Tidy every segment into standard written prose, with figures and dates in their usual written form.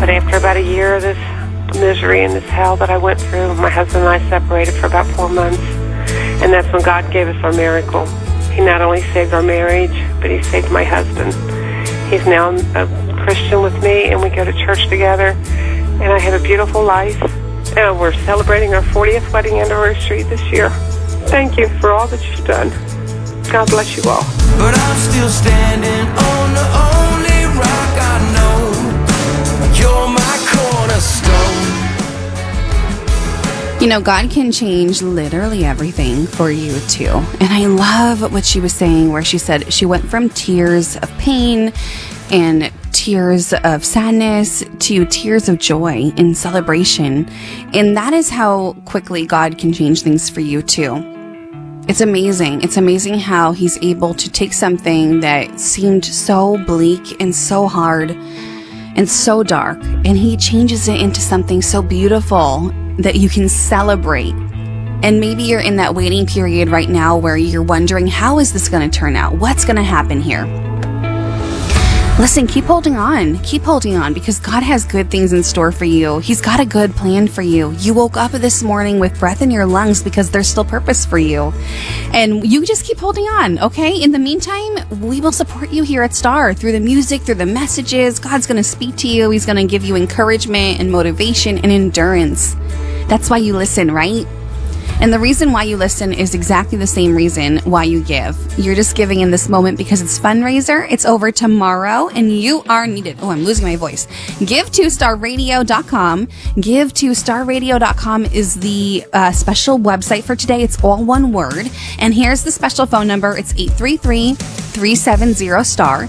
But after about a year of this misery and this hell that I went through, my husband and I separated for about 4 months. And that's when God gave us our miracle. He not only saved our marriage, but he saved my husband. He's now a Christian with me, and we go to church together. And I have a beautiful life. And we're celebrating our 40th wedding anniversary this year. Thank you for all that you've done. God bless you all. But I'm still standing on the only rock I know. You're my cornerstone. You know, God can change literally everything for you too. And I love what she was saying, where she said she went from tears of pain and tears of sadness to tears of joy and celebration. And that is how quickly God can change things for you too. It's amazing. It's amazing how he's able to take something that seemed so bleak and so hard and so dark, and he changes it into something so beautiful that you can celebrate. And maybe you're in that waiting period right now where you're wondering, how is this going to turn out? What's going to happen here? Listen, keep holding on, because God has good things in store for you. He's got a good plan for you. You woke up this morning with breath in your lungs because there's still purpose for you. And you just keep holding on, okay? In the meantime, we will support you here at Star through the music, through the messages. God's going to speak to you. He's going to give you encouragement and motivation and endurance. That's why you listen, right? And the reason why you listen is exactly the same reason why you give. You're just giving in this moment because it's fundraiser. It's over tomorrow and you are needed. Oh, I'm losing my voice. Give2starradio.com. Give2starradio.com is the special website for today. It's all one word. And here's the special phone number. It's 833-370-STAR.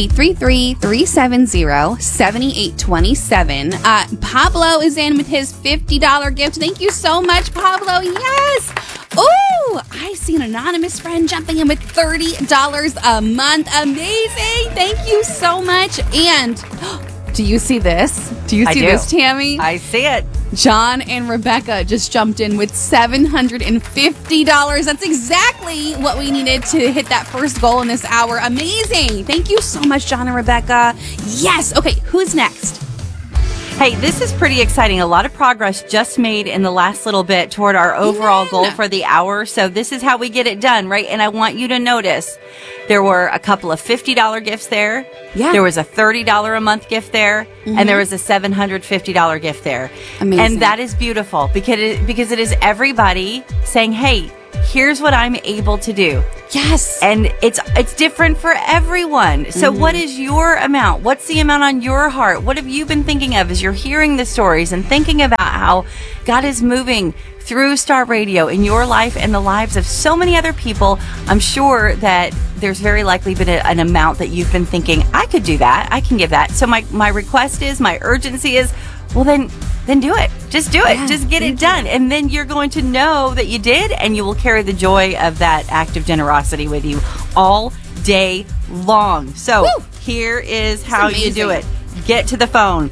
833-370-7827. Pablo is in with his $50 gift. Thank you so much, Pablo. Yes. Ooh, I see an anonymous friend jumping in with $30 a month. Amazing. Thank you so much. And do you see this? Do you see this, Tammy? I see it. John and Rebecca just jumped in with $750. That's exactly what we needed to hit that first goal in this hour. Amazing. Thank you so much, John and Rebecca. Yes. Okay, who's next? Hey, this is pretty exciting. A lot of progress just made in the last little bit toward our overall goal for the hour. So this is how we get it done, right? And I want you to notice there were a couple of $50 gifts there. Yeah. There was a $30 a month gift there. Mm-hmm. And there was a $750 gift there. Amazing. And that is beautiful because it is everybody saying, hey, here's what I'm able to do. Yes. And it's different for everyone. So what is your amount? What's the amount on your heart? What have you been thinking of as you're hearing the stories and thinking about how God is moving through Star Radio in your life and the lives of so many other people? I'm sure that there's very likely been an amount that you've been thinking, I could do that. I can give that. So my request is, my urgency is, well, then do it. Just do it. Just get it done. And then you're going to know that you did, and you will carry the joy of that act of generosity with you all day long. So here is how you do it. Get to the phone.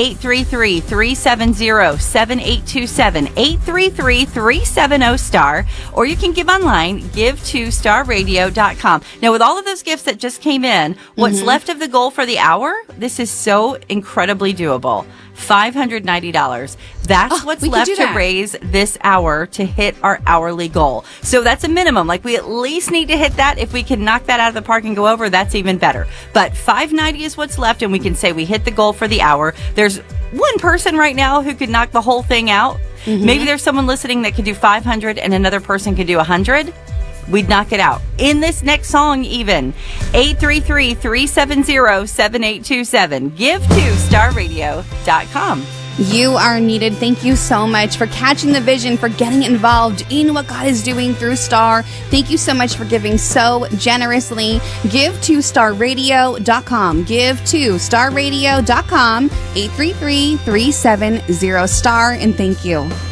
833-370-7827, 833-370-STAR, or you can give online, give2starradio.com. Now, with all of those gifts that just came in, what's left of the goal for the hour, this is so incredibly doable. $590. That's what's left to raise this hour to hit our hourly goal. So that's a minimum. Like, we at least need to hit that. If we can knock that out of the park and go over, that's even better. But $590 is what's left, and we can say we hit the goal for the hour. There's one person right now who could knock the whole thing out. Maybe there's someone listening that could do 500 and another person could do 100. We'd knock it out. In this next song, even. 833-370-7827. Give2starradio.com. You are needed. Thank you so much for catching the vision, for getting involved in what God is doing through Star. Thank you so much for giving so generously. Give2starradio.com. Give2starradio.com. 833-370-STAR. And thank you.